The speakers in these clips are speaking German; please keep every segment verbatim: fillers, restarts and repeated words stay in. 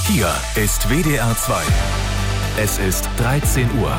Hier ist W D R zwei. Es ist dreizehn Uhr.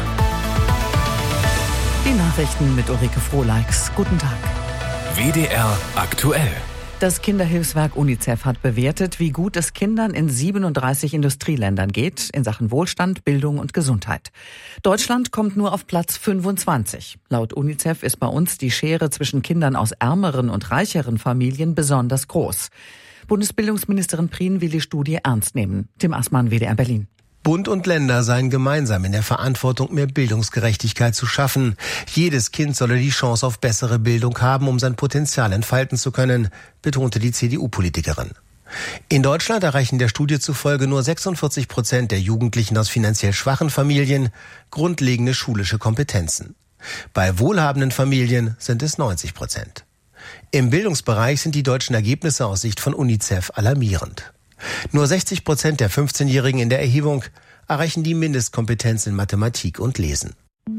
Die Nachrichten mit Ulrike Frohleix. Guten Tag. W D R aktuell. Das Kinderhilfswerk UNICEF hat bewertet, wie gut es Kindern in siebenunddreißig Industrieländern geht in Sachen Wohlstand, Bildung und Gesundheit. Deutschland kommt nur auf Platz fünfundzwanzig. Laut UNICEF ist bei uns die Schere zwischen Kindern aus ärmeren und reicheren Familien besonders groß. Bundesbildungsministerin Prien will die Studie ernst nehmen. Tim Assmann, W D R Berlin. Bund und Länder seien gemeinsam in der Verantwortung, mehr Bildungsgerechtigkeit zu schaffen. Jedes Kind solle die Chance auf bessere Bildung haben, um sein Potenzial entfalten zu können, betonte die C D U-Politikerin. In Deutschland erreichen der Studie zufolge nur sechsundvierzig Prozent der Jugendlichen aus finanziell schwachen Familien grundlegende schulische Kompetenzen. Bei wohlhabenden Familien sind es neunzig Prozent. Im Bildungsbereich sind die deutschen Ergebnisse aus Sicht von UNICEF alarmierend. Nur sechzig Prozent der fünfzehnjährigen in der Erhebung erreichen die Mindestkompetenz in Mathematik und Lesen.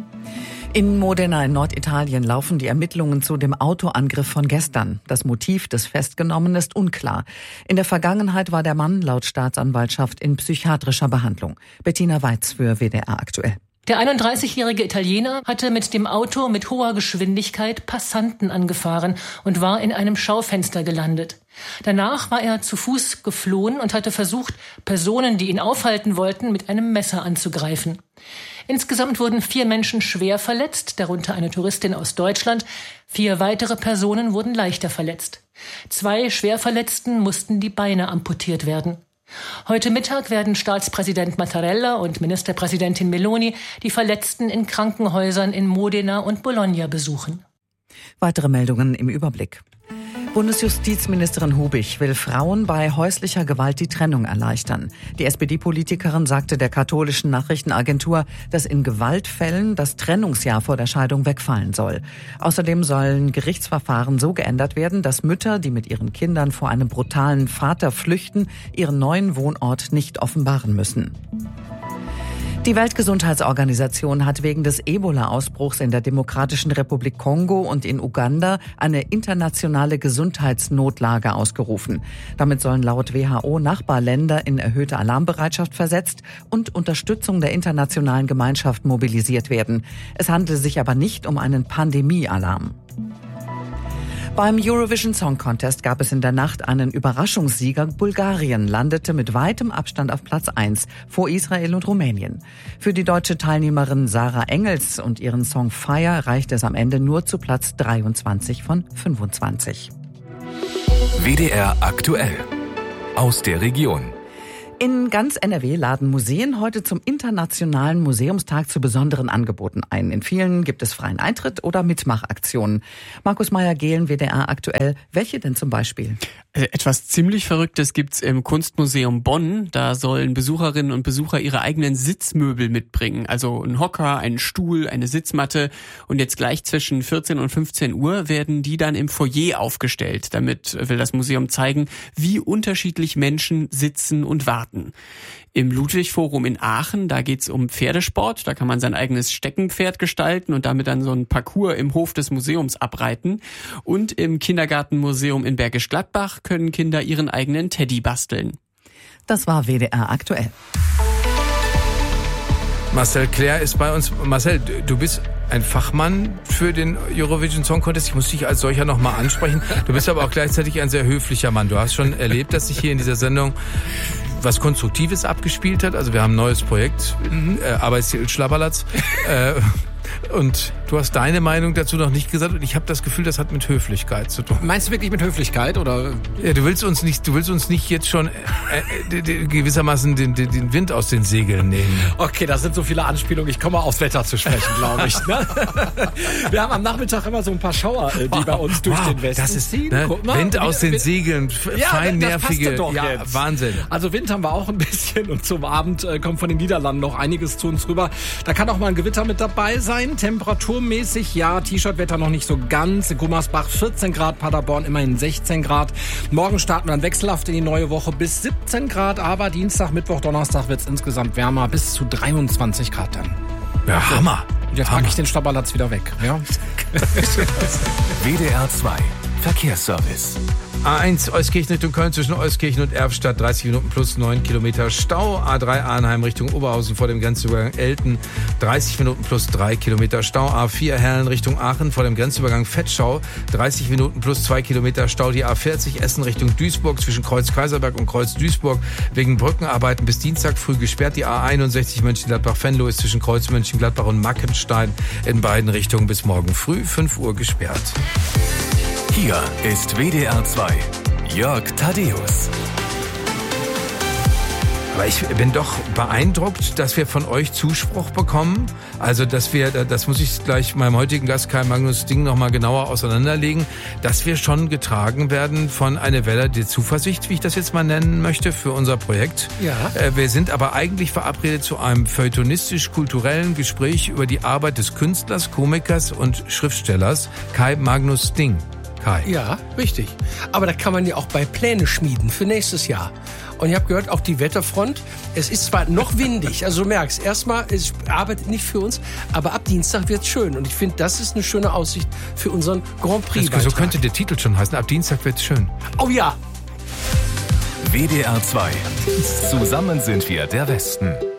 In Modena in Norditalien laufen die Ermittlungen zu dem Autoangriff von gestern. Das Motiv des Festgenommenen ist unklar. In der Vergangenheit war der Mann laut Staatsanwaltschaft in psychiatrischer Behandlung. Bettina Weitz für W D R aktuell. Der einunddreißigjährige Italiener hatte mit dem Auto mit hoher Geschwindigkeit Passanten angefahren und war in einem Schaufenster gelandet. Danach war er zu Fuß geflohen und hatte versucht, Personen, die ihn aufhalten wollten, mit einem Messer anzugreifen. Insgesamt wurden vier Menschen schwer verletzt, darunter eine Touristin aus Deutschland. Vier weitere Personen wurden leichter verletzt. Zwei Schwerverletzten mussten die Beine amputiert werden. Heute Mittag werden Staatspräsident Mattarella und Ministerpräsidentin Meloni die Verletzten in Krankenhäusern in Modena und Bologna besuchen. Weitere Meldungen im Überblick. Bundesjustizministerin Hubig will Frauen bei häuslicher Gewalt die Trennung erleichtern. Die S P D-Politikerin sagte der katholischen Nachrichtenagentur, dass in Gewaltfällen das Trennungsjahr vor der Scheidung wegfallen soll. Außerdem sollen Gerichtsverfahren so geändert werden, dass Mütter, die mit ihren Kindern vor einem brutalen Vater flüchten, ihren neuen Wohnort nicht offenbaren müssen. Die Weltgesundheitsorganisation hat wegen des Ebola-Ausbruchs in der Demokratischen Republik Kongo und in Uganda eine internationale Gesundheitsnotlage ausgerufen. Damit sollen laut W H O Nachbarländer in erhöhte Alarmbereitschaft versetzt und Unterstützung der internationalen Gemeinschaft mobilisiert werden. Es handele sich aber nicht um einen Pandemie-Alarm. Beim Eurovision Song Contest gab es in der Nacht einen Überraschungssieger. Bulgarien landete mit weitem Abstand auf Platz eins vor Israel und Rumänien. Für die deutsche Teilnehmerin Sarah Engels und ihren Song Fire reichte es am Ende nur zu Platz dreiundzwanzig von fünfundzwanzig. W D R aktuell. Aus der Region. In ganz N R W laden Museen heute zum Internationalen Museumstag zu besonderen Angeboten ein. In vielen gibt es freien Eintritt oder Mitmachaktionen. Markus Meyer-Gehlen, W D R aktuell. Welche denn zum Beispiel? Etwas ziemlich Verrücktes gibt's im Kunstmuseum Bonn. Da sollen Besucherinnen und Besucher ihre eigenen Sitzmöbel mitbringen. Also ein Hocker, einen Stuhl, eine Sitzmatte. Und jetzt gleich zwischen vierzehn und fünfzehn Uhr werden die dann im Foyer aufgestellt. Damit will das Museum zeigen, wie unterschiedlich Menschen sitzen und warten. Im Ludwig-Forum in Aachen, da geht's um Pferdesport. Da kann man sein eigenes Steckenpferd gestalten und damit dann so einen Parcours im Hof des Museums abreiten. Und im Kindergartenmuseum in Bergisch Gladbach können Kinder ihren eigenen Teddy basteln. Das war W D R aktuell. Marcel Claire ist bei uns. Marcel, du bist ein Fachmann für den Eurovision Song Contest. Ich muss dich als solcher nochmal ansprechen. Du bist aber auch gleichzeitig ein sehr höflicher Mann. Du hast schon erlebt, dass sich hier in dieser Sendung was Konstruktives abgespielt hat. Also wir haben ein neues Projekt, äh, Arbeitstitel Schlabberlatz. äh, Und du hast deine Meinung dazu noch nicht gesagt und ich habe das Gefühl, das hat mit Höflichkeit zu tun. Meinst du wirklich mit Höflichkeit oder? Ja, du willst uns nicht, du willst uns nicht jetzt schon äh, äh, gewissermaßen den, den, den Wind aus den Segeln nehmen. Okay, das sind so viele Anspielungen. Ich komme aufs Wetter zu sprechen, glaube ich. Ne? Wir haben am Nachmittag immer so ein paar Schauer, die wow, bei uns durch wow, den Westen das ist, ziehen. Ne, mal, Wind aus den Wind, Segeln, ja, fein das nervige, doch ja, jetzt. Wahnsinn. Also Wind haben wir auch ein bisschen und zum Abend äh, kommt von den Niederlanden noch einiges zu uns rüber. Da kann auch mal ein Gewitter mit dabei sein. Temperaturmäßig, ja, T-Shirt-Wetter noch nicht so ganz. In Gummersbach vierzehn Grad, Paderborn immerhin sechzehn Grad. Morgen starten wir dann wechselhaft in die neue Woche bis siebzehn Grad, aber Dienstag, Mittwoch, Donnerstag wird es insgesamt wärmer, bis zu dreiundzwanzig Grad dann. Ja, okay. Hammer. Und jetzt packe ich den Stabberlatz wieder weg. Ja? W D R zwei Verkehrsservice. A eins Euskirchen Richtung Köln zwischen Euskirchen und Erfstadt, dreißig Minuten plus neun Kilometer Stau. A drei Arnheim Richtung Oberhausen vor dem Grenzübergang Elten, dreißig Minuten plus drei Kilometer Stau. A vier Herlen Richtung Aachen vor dem Grenzübergang Vetschau, dreißig Minuten plus zwei Kilometer Stau. Die A vierzig Essen Richtung Duisburg zwischen Kreuz Kaiserberg und Kreuz Duisburg wegen Brückenarbeiten bis Dienstag früh gesperrt. Die A einundsechzig Mönchengladbach-Venlo ist zwischen Kreuz Mönchengladbach und Mackenstein in beiden Richtungen bis morgen früh fünf Uhr gesperrt. Hier ist W D R zwei. Jörg Thaddeus. Aber ich bin doch beeindruckt, dass wir von euch Zuspruch bekommen. Also, dass wir, das muss ich gleich meinem heutigen Gast Kai Magnus Ding nochmal genauer auseinanderlegen, dass wir schon getragen werden von einer Welle der Zuversicht, wie ich das jetzt mal nennen möchte, für unser Projekt. Ja. Wir sind aber eigentlich verabredet zu einem feuilletonistisch-kulturellen Gespräch über die Arbeit des Künstlers, Komikers und Schriftstellers Kai Magnus Ding. Kai. Ja, richtig. Aber da kann man ja auch bei Pläne schmieden für nächstes Jahr. Und ich habe gehört, auch die Wetterfront, es ist zwar noch windig, also du merkst, erstmal, es arbeitet nicht für uns, aber ab Dienstag wird's schön. Und ich finde, das ist eine schöne Aussicht für unseren Grand Prix-Beitrag. So könnte der Titel schon heißen, ab Dienstag wird's schön. Oh ja. W D R zwei. Zusammen sind wir der Westen.